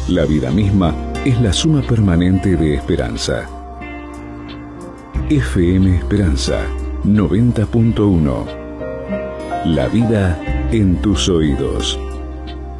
La vida misma es la suma permanente de esperanza. FM Esperanza 90.1. La vida en tus oídos.